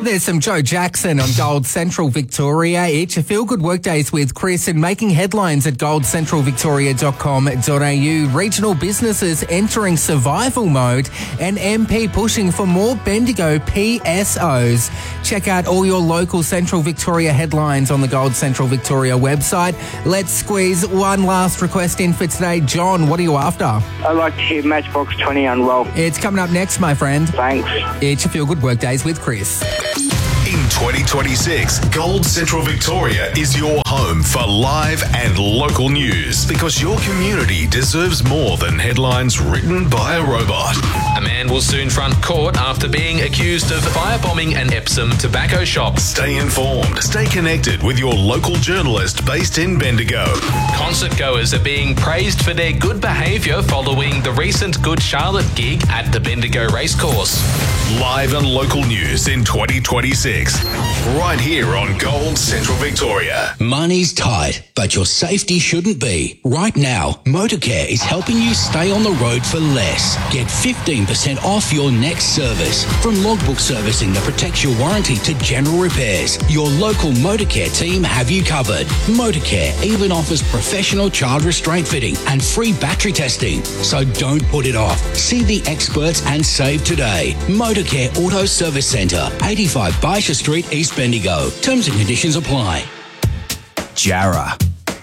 There's some Joe Jackson on Gold Central Victoria. It's your Feel Good Workdays with Chris and making headlines at goldcentralvictoria.com.au. Regional businesses entering survival mode and MP pushing for more Bendigo PSOs. Check out all your local Central Victoria headlines on the Gold Central Victoria website. Let's squeeze one last request in for today. John, what are you after? I'd like to hear Matchbox 20 Unroll. It's coming up next, my friend. Thanks. It's your Feel Good Workdays with Chris. In 2026, Gold Central Victoria is your home for live and local news because your community deserves more than headlines written by a robot. A man will soon front court after being accused of firebombing an Epsom tobacco shop. Stay informed. Stay connected with your local journalist based in Bendigo. Concert goers are being praised for their good behaviour following the recent Good Charlotte gig at the Bendigo Racecourse. Live and local news in 2026. Right here on Gold Central Victoria. Money's tight, but your safety shouldn't be. Right now, Motorcare is helping you stay on the road for less. Get 15% off your next service. From logbook servicing that protects your warranty to general repairs, your local Motorcare team have you covered. Motorcare even offers professional child restraint fitting and free battery testing. So don't put it off. See the experts and save today. Motorcare Auto Service Centre, 85 Baisha Street, East Bendigo. Terms and conditions apply. Jarrah.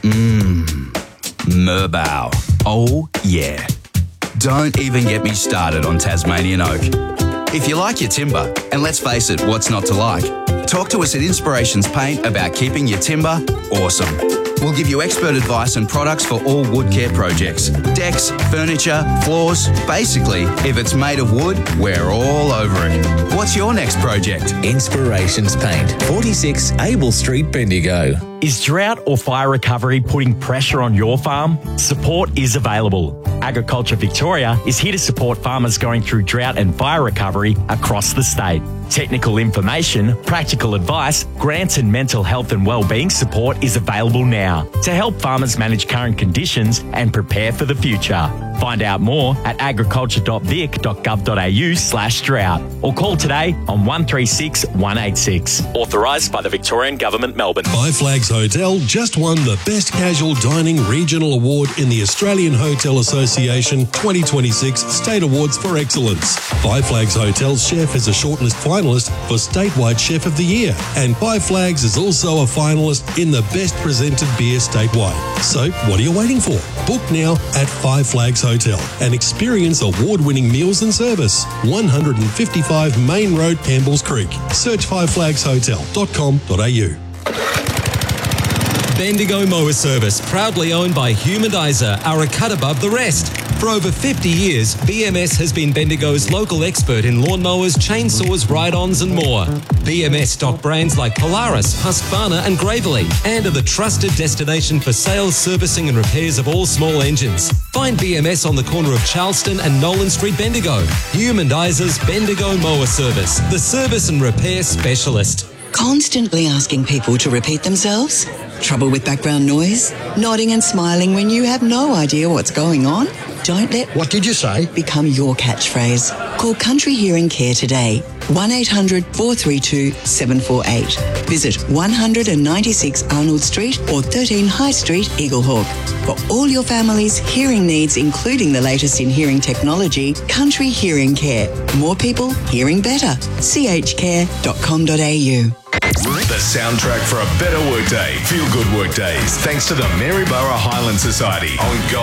Merbau. Oh, yeah. Don't even get me started on Tasmanian oak. If you like your timber, and let's face it, what's not to like? Talk to us at Inspirations Paint about keeping your timber awesome. We'll give you expert advice and products for all wood care projects. Decks, furniture, floors. Basically, if it's made of wood, we're all over it. What's your next project? Inspirations Paint, 46 Abel Street, Bendigo. Is drought or fire recovery putting pressure on your farm? Support is available. Agriculture Victoria is here to support farmers going through drought and fire recovery across the state. Technical information, practical advice, grants and mental health and wellbeing support is available now to help farmers manage current conditions and prepare for the future. Find out more at agriculture.vic.gov.au/drought or call today on 136 186. Authorised by the Victorian Government, Melbourne. Five Flags Hotel just won the Best Casual Dining Regional Award in the Australian Hotel Association 2026 State Awards for Excellence. Five Flags Hotel's chef is a shortlist finalist for Statewide Chef of the Year, and Five Flags is also a finalist in the Best Presented Beer statewide. So, what are you waiting for? Book now at Five Flags Hotel and experience award-winning meals and service. 155 Main Road, Campbells Creek. Search fiveflagshotel.com.au. Bendigo Mower Service, proudly owned by Humanizer, are a cut above the rest. For over 50 years, BMS has been Bendigo's local expert in lawnmowers, chainsaws, ride-ons and more. BMS stock brands like Polaris, Husqvarna and Gravely, and are the trusted destination for sales, servicing and repairs of all small engines. Find BMS on the corner of Charleston and Nolan Street, Bendigo. Humanizer's Bendigo Mower Service, the service and repair specialist. Constantly asking people to repeat themselves? Trouble with background noise? Nodding and smiling when you have no idea what's going on? Don't let "What did you say?" become your catchphrase. Call Country Hearing Care today. 1-800-432-748. Visit 196 Arnold Street or 13 High Street, Eaglehawk. For all your family's hearing needs, including the latest in hearing technology, Country Hearing Care. More people hearing better. chcare.com.au. The soundtrack for a better workday. Feel Good Workdays. Thanks to the Maryborough Highland Society on Gold